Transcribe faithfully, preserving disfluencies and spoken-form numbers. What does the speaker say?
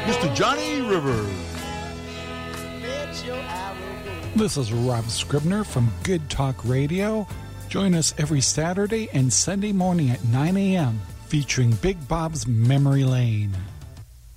Mister Johnny Rivers. This is Rob Scribner from Good Talk Radio. Join us every Saturday and Sunday morning at nine a.m. featuring Big Bob's Memory Lane.